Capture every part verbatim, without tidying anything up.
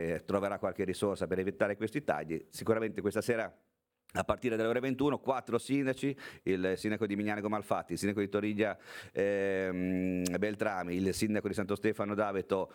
eh, troverà qualche risorsa per evitare questi tagli. Sicuramente questa sera, a partire dalle ore ventuno, quattro sindaci, il sindaco di Mignano Malfatti, il sindaco di Toriglia ehm, Beltrami, il sindaco di Santo Stefano d'Aveto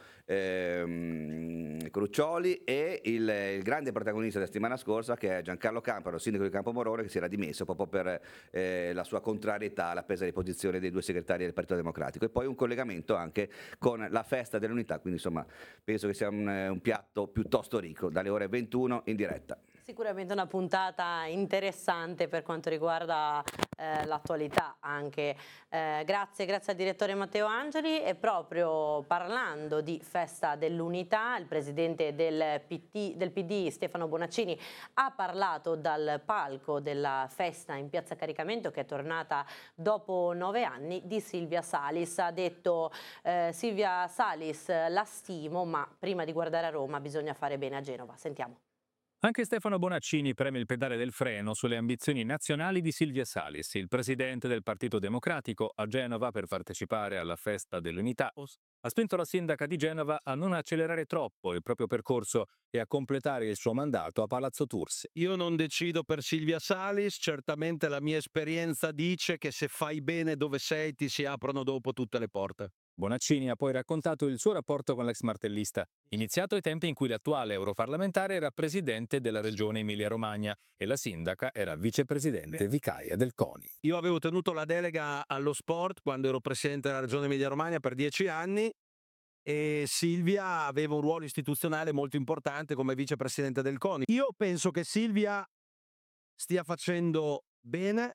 ehm, Cruccioli e il, il grande protagonista della settimana scorsa, che è Giancarlo Camparo, sindaco di Campomorone, che si era dimesso proprio per eh, la sua contrarietà alla presa di posizione dei due segretari del Partito Democratico, e poi un collegamento anche con la festa dell'unità, quindi insomma penso che sia un, un piatto piuttosto ricco, dalle ore ventuno in diretta. Sicuramente una puntata interessante per quanto riguarda eh, l'attualità anche. Eh, grazie, grazie al direttore Matteo Angeli. E proprio parlando di festa dell'unità, il presidente del P D, del P D Stefano Bonaccini ha parlato dal palco della festa in Piazza Caricamento, che è tornata dopo nove anni, di Silvia Salis. Ha detto eh, Silvia Salis, la stimo, ma prima di guardare a Roma bisogna fare bene a Genova. Sentiamo. Anche Stefano Bonaccini preme il pedale del freno sulle ambizioni nazionali di Silvia Salis, il presidente del Partito Democratico, a Genova per partecipare alla festa dell'unità. Ha spinto la sindaca di Genova a non accelerare troppo il proprio percorso e a completare il suo mandato a Palazzo Tursi. Io non decido per Silvia Salis, certamente la mia esperienza dice che se fai bene dove sei ti si aprono dopo tutte le porte. Bonaccini ha poi raccontato il suo rapporto con l'ex martellista, iniziato ai tempi in cui l'attuale europarlamentare era presidente della regione Emilia-Romagna e la sindaca era vicepresidente vicaria del CONI. Io avevo tenuto la delega allo sport quando ero presidente della regione Emilia-Romagna per dieci anni e Silvia aveva un ruolo istituzionale molto importante come vicepresidente del CONI. Io penso che Silvia stia facendo bene.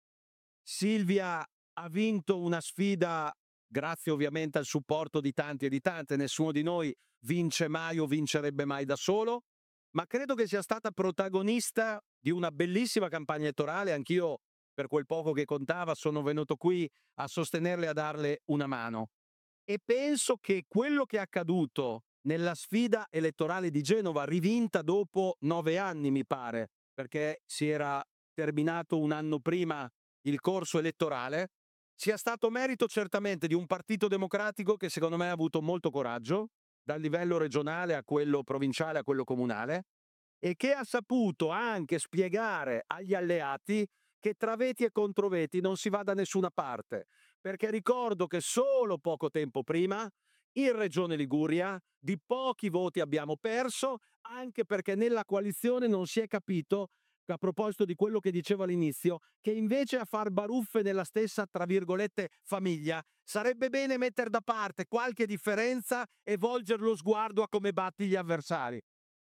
Silvia ha vinto una sfida grazie ovviamente al supporto di tanti e di tante, nessuno di noi vince mai o vincerebbe mai da solo, ma credo che sia stata protagonista di una bellissima campagna elettorale. Anch'io, per quel poco che contava, sono venuto qui a sostenerle e a darle una mano. E penso che quello che è accaduto nella sfida elettorale di Genova, rivinta dopo nove anni mi pare, perché si era terminato un anno prima il corso elettorale, sia stato merito certamente di un Partito Democratico che secondo me ha avuto molto coraggio, dal livello regionale a quello provinciale a quello comunale, e che ha saputo anche spiegare agli alleati che tra veti e controveti non si va da nessuna parte, perché ricordo che solo poco tempo prima in Regione Liguria di pochi voti abbiamo perso, anche perché nella coalizione non si è capito, a proposito di quello che dicevo all'inizio, che invece a far baruffe nella stessa, tra virgolette, famiglia, sarebbe bene mettere da parte qualche differenza e volgere lo sguardo a come batti gli avversari.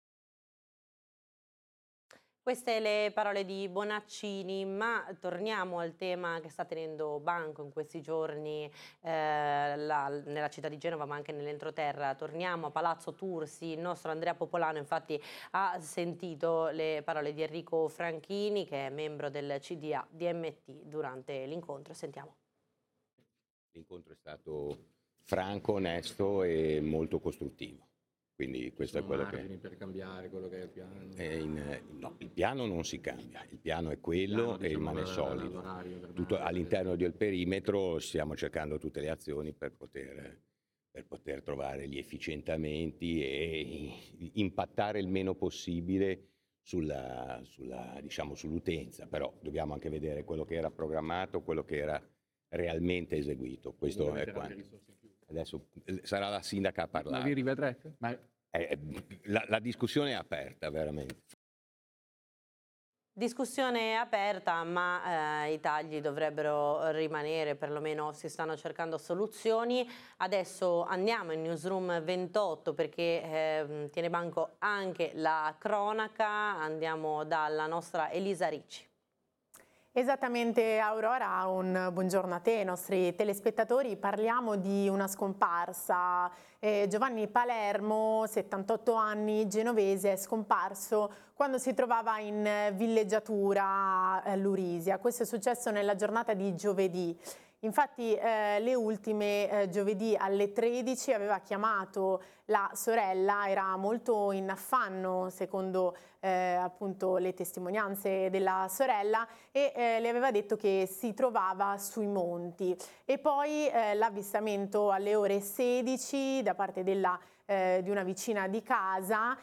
Queste le parole di Bonaccini, ma torniamo al tema che sta tenendo banco in questi giorni eh, la, nella città di Genova, ma anche nell'entroterra. Torniamo a Palazzo Tursi. Il nostro Andrea Popolano infatti ha sentito le parole di Enrico Franchini, che è membro del C D A D M T, durante l'incontro. Sentiamo. L'incontro è stato franco, onesto e molto costruttivo. Quindi questo è quello che... per cambiare quello che è il piano? È in, no, il piano non si cambia, il piano è quello il piano, e diciamo, rimane solido. Tutto, all'interno del perimetro stiamo cercando tutte le azioni per poter, per poter trovare gli efficientamenti e impattare il meno possibile sulla, sulla, diciamo, sull'utenza, però dobbiamo anche vedere quello che era programmato, quello che era realmente eseguito. Questo è quanto. Adesso sarà la sindaca a parlare. Ma vi rivedrete? Ma... Eh, la, la discussione è aperta, veramente. Discussione aperta, ma eh, i tagli dovrebbero rimanere, perlomeno si stanno cercando soluzioni. Adesso andiamo in Newsroom ventotto perché eh, tiene banco anche la cronaca. Andiamo dalla nostra Elisa Ricci. Esattamente Aurora, un buongiorno a te, ai nostri telespettatori. Parliamo di una scomparsa. Eh, Giovanni Palermo, settantotto anni, genovese, è scomparso quando si trovava in villeggiatura a Lurisia. Questo è successo nella giornata di giovedì. Infatti eh, le ultime eh, giovedì alle tredici aveva chiamato la sorella, era molto in affanno secondo eh, appunto le testimonianze della sorella, e eh, le aveva detto che si trovava sui monti. E poi eh, l'avvistamento alle ore sedici da parte della Eh, di una vicina di casa,